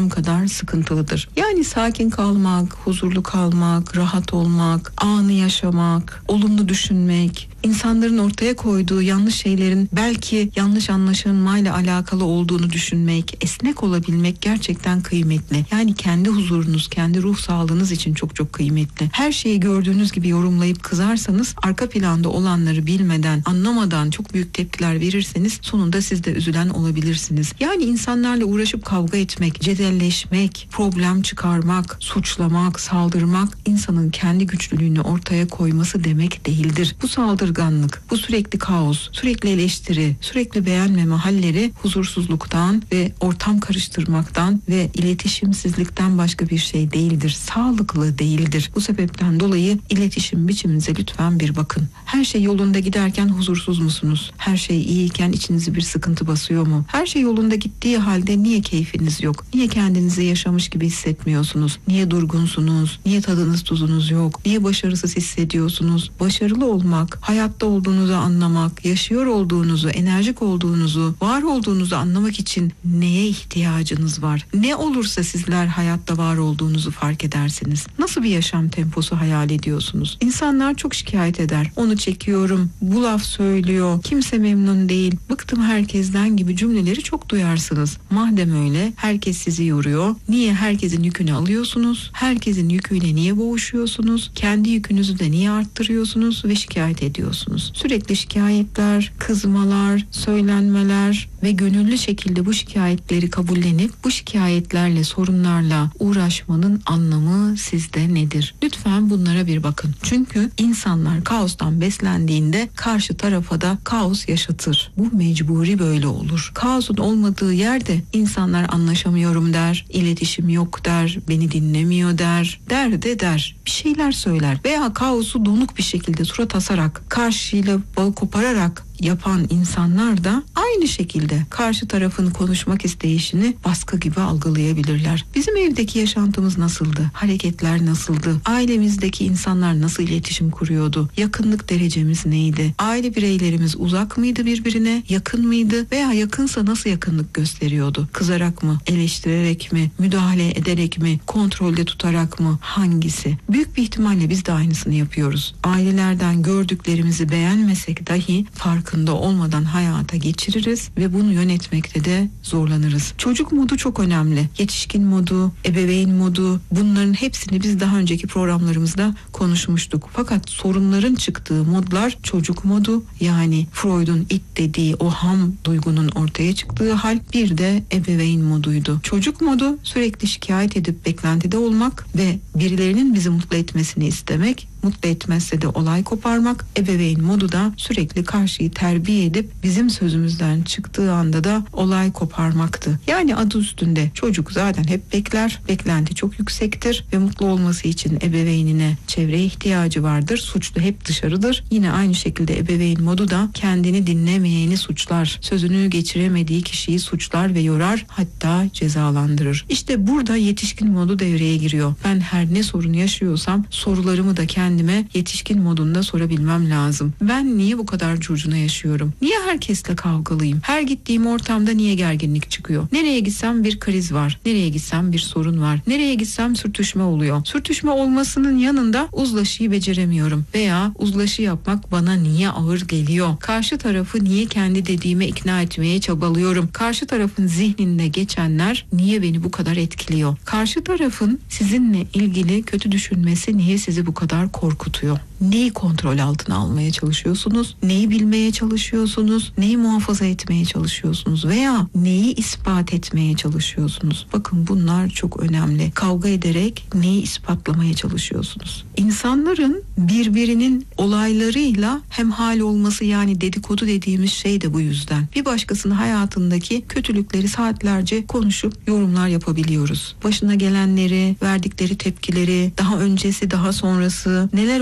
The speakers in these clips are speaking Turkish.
deprem kadar sıkıntılıdır. Yani sakin kalmak, huzurlu kalmak, rahat olmak, anı yaşamak, olumlu düşünmek, insanların ortaya koyduğu yanlış şeylerin belki yanlış anlaşılmayla alakalı olduğunu düşünmek, esnek olabilmek gerçekten kıymetli. Yani kendi huzurunuz, kendi ruh sağlığınız için çok çok kıymetli. Her şeyi gördüğünüz gibi yorumlayıp kızarsanız, arka planda olanları bilmeden, anlamadan çok büyük tepkiler verirseniz sonunda siz de üzülen olabilirsiniz. Yani insanlarla uğraşıp kavga etmek, cedelleşmek, problem çıkarmak, suçlamak, saldırmak insanın kendi güçlülüğünü ortaya koyması demek değildir. Bu saldırganlık, bu sürekli kaos, sürekli eleştiri, sürekli beğenmeme halleri huzursuzluktan ve ortam karıştırmaktan ve iletişimsizlikten başka bir şey değildir. Sağlıklı değildir. Bu sebepten dolayı iletişim biçiminize lütfen bir bakın. Her şey yolunda giderken huzursuz musunuz? Her şey iyiyken içinizi bir sıkıntı basıyor mu? Her şey yolunda gittiği halde niye keyfiniz yok? Niye kendinizi yaşamış gibi hissetmiyorsunuz? Niye durgunsunuz? Niye tadınız tuzunuz yok? Niye başarısız hissediyorsunuz? Başarılı olmak, hayatta olduğunuzu anlamak, yaşıyor olduğunuzu, enerjik olduğunuzu, var olduğunuzu anlamak için neye ihtiyacınız var? Ne olursa sizler hayatta var olduğunuzu fark edersiniz. Nasıl bir yaşam temposu hayal ediyorsunuz? İnsanlar çok şikayet eder. Onu çekiyorum, bu laf söylüyor, kimse memnun değil, bıktım herkesten gibi cümleleri çok duyarsınız. Madem öyle, herkes sizi yoruyor. Niye herkesin yükünü alıyorsunuz? Herkesin yüküyle niye boğuşuyorsunuz? Kendi yükünüzü de niye arttırıyorsunuz ve şikayet ediyorsunuz? Sürekli şikayetler, kızmalar, söylenmeler ve gönüllü şekilde bu şikayetleri kabullenip bu şikayetlerle, sorunlarla uğraşmanın anlamı sizde nedir? Lütfen bunlara bir bakın. Çünkü insanlar kaostan beslendiğinde karşı tarafa da kaos yaşatır. Bu mecburi böyle olur. Kaosun olmadığı yerde insanlar anlaşamıyorum der, iletişim yok der, beni dinlemiyor der, der. Bir şeyler söyler veya kaosu donuk bir şekilde surat asarak, karşıyla bağı kopararak yapan insanlar da aynı şekilde karşı tarafın konuşmak isteyişini baskı gibi algılayabilirler. Bizim evdeki yaşantımız nasıldı? Hareketler nasıldı? Ailemizdeki insanlar nasıl iletişim kuruyordu? Yakınlık derecemiz neydi? Aile bireylerimiz uzak mıydı birbirine? Yakın mıydı? Veya yakınsa nasıl yakınlık gösteriyordu? Kızarak mı? Eleştirerek mi? Müdahale ederek mi? Kontrolde tutarak mı? Hangisi? Büyük bir ihtimalle biz de aynısını yapıyoruz. Ailelerden gördüklerimizi beğenmesek dahi farkında olmadan hayata geçiririz ve bunu yönetmekte de zorlanırız. Çocuk modu çok önemli. Yetişkin modu, ebeveyn modu, bunların hepsini biz daha önceki programlarımızda konuşmuştuk. Fakat sorunların çıktığı modlar çocuk modu, yani Freud'un it dediği o ham duygunun ortaya çıktığı hal, bir de ebeveyn moduydu. Çocuk modu sürekli şikayet edip beklentide olmak ve birilerinin bizi mutlu etmesini istemek, mutlu etmezse de olay koparmak. Ebeveyn modu da sürekli karşıyı terbiye edip bizim sözümüzden çıktığı anda da olay koparmaktı. Yani adı üstünde, çocuk zaten hep bekler, beklenti çok yüksektir ve mutlu olması için ebeveynine, çevreye ihtiyacı vardır. Suçlu hep dışarıdır. Yine aynı şekilde ebeveyn modu da kendini dinlemeyeni suçlar, sözünü geçiremediği kişiyi suçlar ve yorar, hatta cezalandırır. İşte burada yetişkin modu devreye giriyor. Ben her ne sorun yaşıyorsam sorularımı da kendime yetişkin modunda sorabilmem lazım. Ben niye bu kadar curcuna yaşıyorum? Niye herkesle kavgalıyım? Her gittiğim ortamda niye gerginlik çıkıyor? Nereye gitsem bir kriz var. Nereye gitsem bir sorun var. Nereye gitsem sürtüşme oluyor. Sürtüşme olmasının yanında uzlaşıyı beceremiyorum. Veya uzlaşı yapmak bana niye ağır geliyor? Karşı tarafı niye kendi dediğime ikna etmeye çabalıyorum? Karşı tarafın zihninde geçenler niye beni bu kadar etkiliyor? Karşı tarafın sizinle ilgili kötü düşünmesi niye sizi bu kadar korkutuyor? Neyi kontrol altına almaya çalışıyorsunuz? Neyi bilmeye çalışıyorsunuz? Neyi muhafaza etmeye çalışıyorsunuz? Veya neyi ispat etmeye çalışıyorsunuz? Bakın bunlar çok önemli. Kavga ederek neyi ispatlamaya çalışıyorsunuz? İnsanların birbirinin olaylarıyla hemhal olması, yani dedikodu dediğimiz şey de bu yüzden. Bir başkasının hayatındaki kötülükleri saatlerce konuşup yorumlar yapabiliyoruz. Başına gelenleri, verdikleri tepkileri, daha öncesi, daha sonrası, neler olduğu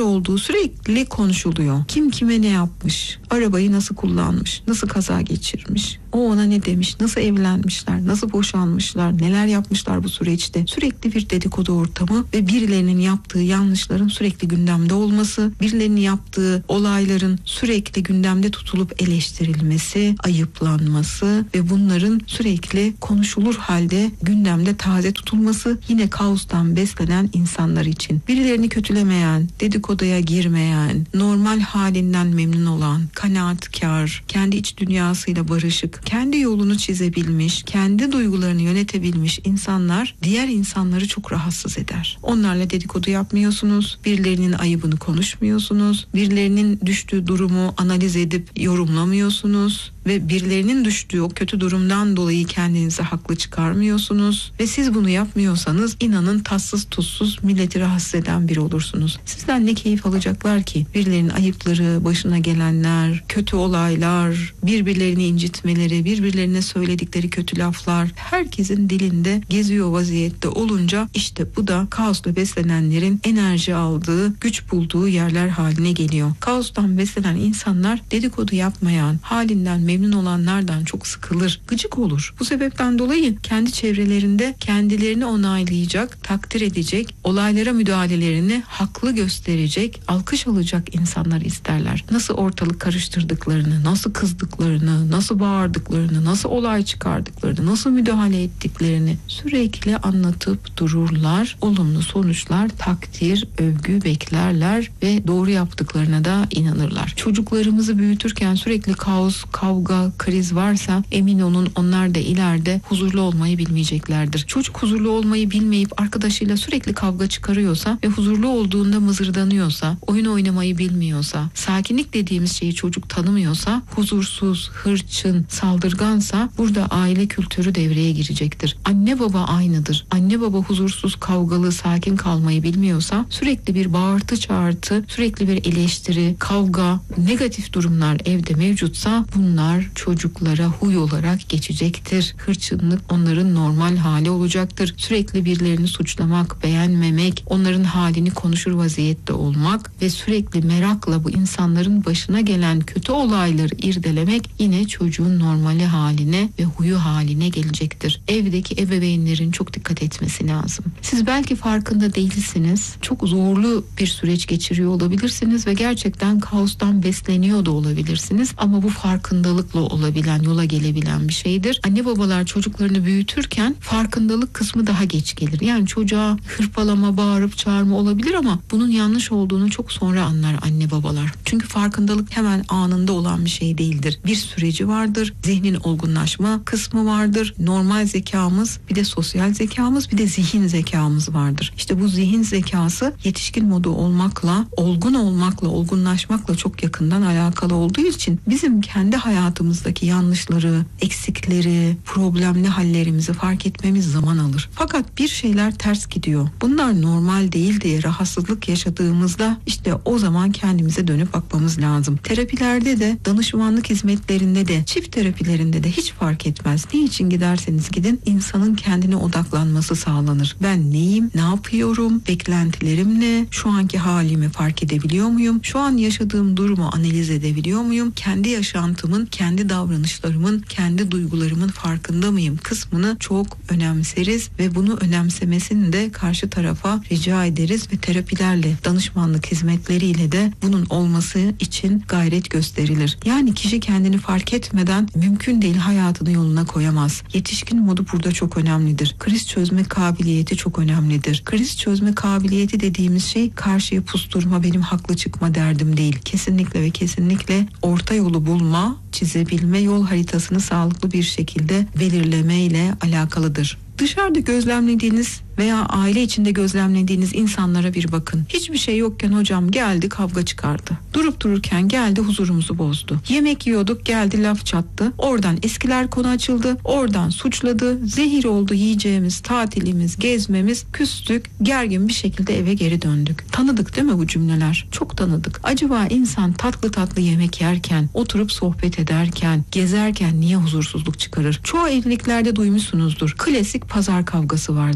sürekli konuşuluyor. Kim kime ne yapmış, arabayı nasıl kullanmış, nasıl kaza geçirmiş, o ona ne demiş, nasıl evlenmişler, nasıl boşanmışlar, neler yapmışlar bu süreçte. Sürekli bir dedikodu ortamı ve birilerinin yaptığı yanlışların sürekli gündemde olması, birilerinin yaptığı olayların sürekli gündemde tutulup eleştirilmesi, ayıplanması ve bunların sürekli konuşulur halde gündemde taze tutulması, yine kaostan beslenen insanlar için. Birilerini kötülemeyen, dedikoduya girmeyen, normal halinden memnun olan, kanaatkar, kendi iç dünyasıyla barışık, kendi yolunu çizebilmiş, kendi duygularını yönetebilmiş insanlar diğer insanları çok rahatsız eder. Onlarla dedikodu yapmıyorsunuz, birilerinin ayıbını konuşmuyorsunuz, birilerinin düştüğü durumu analiz edip yorumlamıyorsunuz ve birilerinin düştüğü o kötü durumdan dolayı kendinizi haklı çıkarmıyorsunuz ve siz bunu yapmıyorsanız inanın tatsız tuzsuz milleti rahatsız eden biri olursunuz. Sizden ne keyif alacaklar ki? Birilerinin ayıpları, başına gelenler, kötü olaylar, birbirlerini incitmeleri, birbirlerine söyledikleri kötü laflar herkesin dilinde geziyor vaziyette olunca işte bu da kaosla beslenenlerin enerji aldığı, güç bulduğu yerler haline geliyor. Kaostan beslenen insanlar dedikodu yapmayan, halinden memnun olanlardan çok sıkılır, gıcık olur. Bu sebepten dolayı kendi çevrelerinde kendilerini onaylayacak, takdir edecek, olaylara müdahalelerini haklı gösterecek, alkış alacak insanları isterler. Nasıl ortalık karıştırdıklarını, nasıl kızdıklarını, nasıl bağırdıklarını, nasıl olay çıkardıklarını, nasıl müdahale ettiklerini sürekli anlatıp dururlar. Olumlu sonuçlar, takdir, övgü beklerler ve doğru yaptıklarına da inanırlar. Çocuklarımızı büyütürken sürekli kaos, kavga, kriz varsa emin olun onlar da ileride huzurlu olmayı bilmeyeceklerdir. Çocuk huzurlu olmayı bilmeyip arkadaşıyla sürekli kavga çıkarıyorsa ve huzurlu olduğunda mızırdanıyorsa, oyun oynamayı bilmiyorsa, sakinlik dediğimiz şeyi çocuk tanımıyorsa, huzursuz, hırçın, saldırgansa burada aile kültürü devreye girecektir. Anne baba aynıdır. Anne baba huzursuz, kavgalı, sakin kalmayı bilmiyorsa, sürekli bir bağırtı çağırtı, sürekli bir eleştiri, kavga, negatif durumlar evde mevcutsa bunlar çocuklara huy olarak geçecektir. Hırçınlık onların normal hali olacaktır. Sürekli birilerini suçlamak, beğenmemek, onların halini konuşur vaziyette olmak ve sürekli merakla bu insanların başına gelen kötü olayları irdelemek yine çocuğun normali haline ve huyu haline gelecektir. Evdeki ebeveynlerin çok dikkat etmesi lazım. Siz belki farkında değilsiniz. Çok zorlu bir süreç geçiriyor olabilirsiniz ve gerçekten kaostan besleniyor da olabilirsiniz ama bu farkındalıkla olabilen, yola gelebilen bir şeydir. Anne babalar çocuklarını büyütürken farkındalık kısmı daha geç gelir. Yani çocuğa hırpalama, bağırıp çağırma olabilir ama bunun yanlış olduğunu çok sonra anlar anne babalar. Çünkü farkındalık hemen anında olan bir şey değildir. Bir süreci vardır. Zihnin olgunlaşma kısmı vardır. Normal zekamız, bir de sosyal zekamız, bir de zihin zekamız vardır. İşte bu zihin zekası yetişkin modu olmakla, olgun olmakla, olgunlaşmakla çok yakından alakalı olduğu için bizim kendi hayatımızdaki yanlışları, eksikleri, problemli hallerimizi fark etmemiz zaman alır. Fakat bir şeyler ters gidiyor. Bunlar normal değil diye rahatsızlık yaşadığımızda işte o zaman kendimize dönüp bakmamız lazım. Terapilerde de, danışmanlık hizmetlerinde de, çift terapilerinde de hiç fark etmez. Ne için giderseniz gidin insanın kendine odaklanması sağlanır. Ben neyim, ne yapıyorum, beklentilerim ne, şu anki halimi fark edebiliyor muyum, şu an yaşadığım durumu analiz edebiliyor muyum, kendi yaşantımın, kendi davranışlarımın, kendi duygularımın farkında mıyım kısmını çok önemseriz ve bunu önemsemesini de karşı tarafa rica ederiz ve terapilerle, danışmanlık hizmetleriyle de bunun olması için gayret gösterilir. Yani kişi kendini fark etmeden mümkün değil hayatını yoluna koyamaz. Yetişkin modu burada çok önemlidir. Kriz çözme kabiliyeti çok önemlidir. Kriz çözme kabiliyeti dediğimiz şey karşıya pusturma, benim haklı çıkma derdim değil. Kesinlikle ve kesinlikle orta yolu bulma, çizebilme, yol haritasını sağlıklı bir şekilde belirleme ile alakalıdır. Dışarıda gözlemlediğiniz veya aile içinde gözlemlediğiniz insanlara bir bakın. Hiçbir şey yokken hocam geldi kavga çıkardı. Durup dururken geldi huzurumuzu bozdu. Yemek yiyorduk geldi laf çattı. Oradan eskiler konu açıldı. Oradan suçladı. Zehir oldu yiyeceğimiz, tatilimiz, gezmemiz. Küstük. Gergin bir şekilde eve geri döndük. Tanıdık değil mi bu cümleler? Çok tanıdık. Acaba insan tatlı tatlı yemek yerken, oturup sohbet ederken, gezerken niye huzursuzluk çıkarır? Çoğu evliliklerde duymuşsunuzdur. Klasik pazar kavgası vardır. Her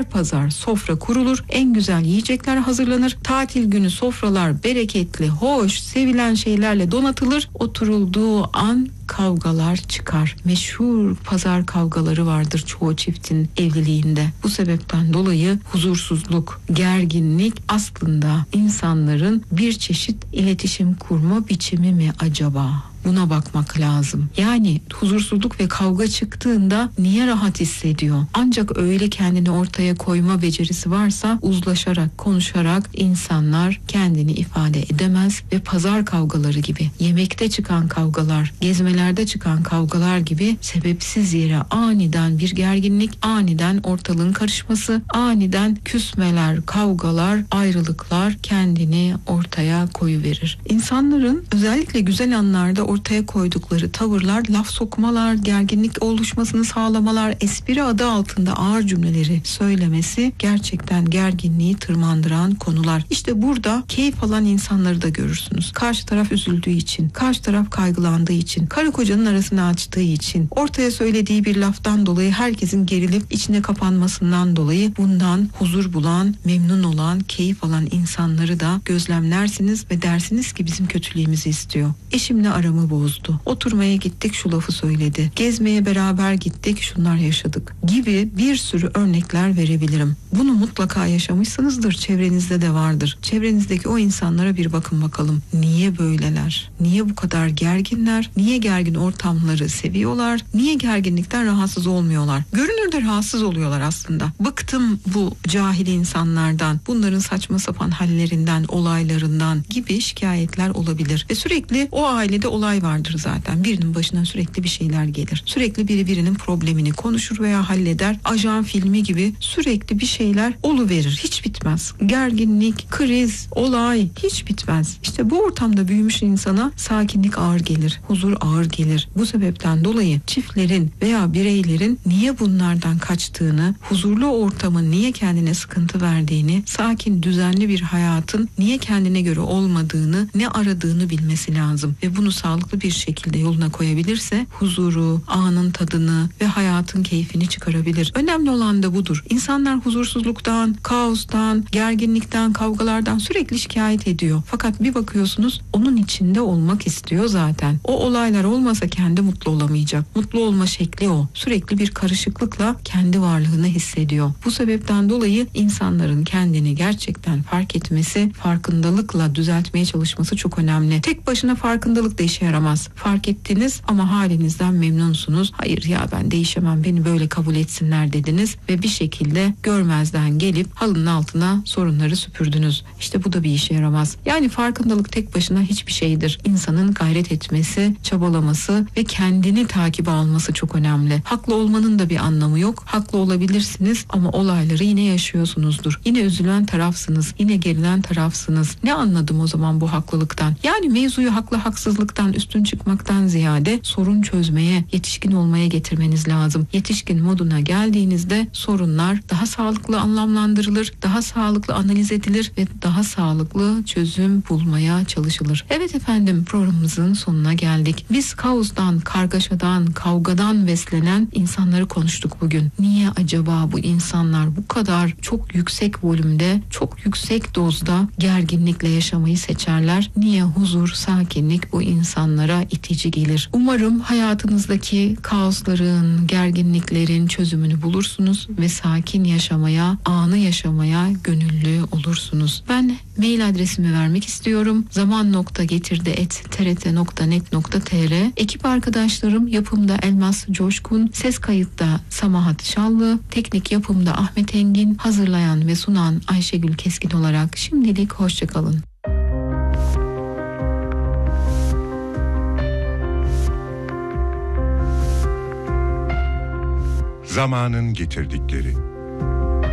pazar sofra kurulur, en güzel yiyecekler hazırlanır. Tatil günü sofralar bereketli, hoş, sevilen şeylerle donatılır. Oturulduğu an kavgalar çıkar. Meşhur pazar kavgaları vardır çoğu çiftin evliliğinde. Bu sebepten dolayı huzursuzluk, gerginlik aslında insanların bir çeşit iletişim kurma biçimi mi acaba? Buna bakmak lazım. Yani huzursuzluk ve kavga çıktığında niye rahat hissediyor? Ancak öyle kendini ortaya koyma becerisi varsa uzlaşarak, konuşarak insanlar kendini ifade edemez ve pazar kavgaları gibi, yemekte çıkan kavgalar, gezmelerde çıkan kavgalar gibi sebepsiz yere aniden bir gerginlik, aniden ortalığın karışması, aniden küsmeler, kavgalar, ayrılıklar kendini ortaya koyuverir. İnsanların özellikle güzel anlarda ortaya koydukları tavırlar, laf sokmalar, gerginlik oluşmasını sağlamalar, espri adı altında ağır cümleleri söylemesi gerçekten gerginliği tırmandıran konular. İşte burada keyif alan insanları da görürsünüz. Karşı taraf üzüldüğü için, karşı taraf kaygılandığı için, karı kocanın arasını açtığı için, ortaya söylediği bir laftan dolayı herkesin gerilip içine kapanmasından dolayı bundan huzur bulan, memnun olan, keyif alan insanları da gözlemlersiniz ve dersiniz ki bizim kötülüğümüzü istiyor. Eşimle aramı bozdu. Oturmaya gittik, şu lafı söyledi. Gezmeye beraber gittik, şunlar yaşadık gibi bir sürü örnekler verebilirim. Bunu mutlaka yaşamışsınızdır. Çevrenizde de vardır. Çevrenizdeki o insanlara bir bakın bakalım. Niye böyleler? Niye bu kadar gerginler? Niye gergin ortamları seviyorlar? Niye gerginlikten rahatsız olmuyorlar? Görünürde rahatsız oluyorlar aslında. Bıktım bu cahil insanlardan, bunların saçma sapan hallerinden, olaylarından gibi şikayetler olabilir. Ve sürekli o ailede olay vardır zaten. Birinin başına sürekli bir şeyler gelir. Sürekli biri birinin problemini konuşur veya halleder. Ajan filmi gibi sürekli bir şeyler oluverir. Hiç bitmez. Gerginlik, kriz, olay hiç bitmez. İşte bu ortamda büyümüş insana sakinlik ağır gelir. Huzur ağır gelir. Bu sebepten dolayı çiftlerin veya bireylerin niye bunlardan kaçtığını, huzurlu ortamın niye kendine sıkıntı verdiğini, sakin, düzenli bir hayatın niye kendine göre olmadığını, ne aradığını bilmesi lazım. Ve bunu sağlıklı bir şekilde yoluna koyabilirse huzuru, anın tadını ve hayatın keyfini çıkarabilir. Önemli olan da budur. İnsanlar huzursuzluktan, kaostan, gerginlikten, kavgalardan sürekli şikayet ediyor. Fakat bir bakıyorsunuz onun içinde olmak istiyor zaten. O olaylar olmasa kendi mutlu olamayacak. Mutlu olma şekli o. Sürekli bir karışıklıkla kendi varlığını hissediyor. Bu sebepten dolayı insanların kendini gerçekten fark etmesi, farkındalıkla düzeltmeye çalışması çok önemli. Tek başına farkındalık da işe yaramaz. Fark ettiniz ama halinizden memnunsunuz. Hayır ya ben değişemem, beni böyle kabul etsinler dediniz ve bir şekilde görmezden gelip halının altına sorunları süpürdünüz. İşte bu da bir işe yaramaz. Yani farkındalık tek başına hiçbir şeydir. İnsanın gayret etmesi, çabalaması ve kendini takibe alması çok önemli. Haklı olmanın da bir anlamı yok. Haklı olabilirsiniz ama olayları yine yaşıyorsunuzdur. Yine üzülen tarafsınız. Yine gerilen tarafsınız. Ne anladım o zaman bu haklılıktan? Yani mevzuyu haklı haksızlıktan, üstün çıkmaktan ziyade sorun çözmeye, yetişkin olmaya getirmeniz lazım. Yetişkin moduna geldiğinizde sorunlar daha sağlıklı anlamlandırılır, daha sağlıklı analiz edilir ve daha sağlıklı çözüm bulmaya çalışılır. Evet efendim, programımızın sonuna geldik. Biz kaostan, kargaşadan, kavgadan beslenen insanları konuştuk bugün. Niye acaba bu insanlar bu kadar çok yüksek volümde, çok yüksek dozda gerginlikle yaşamayı seçerler? Niye huzur, sakinlik bu insanlara itici gelir? Umarım hayatınızdaki kaosların, gerginliklerin çözümünü bulursunuz ve sakin yaşamaya, anı yaşamaya gönüllü olursunuz. Ben mail adresimi vermek istiyorum. zaman.getirdi@trt.net.tr. Ekip arkadaşlarım yapımda Elmas Coşkun, ses kayıtta Samahat Şallı, teknik yapımda Ahmet Engin, hazırlayan ve sunan Ayşegül Keskin olarak şimdilik hoşçakalın. Zamanın getirdikleri.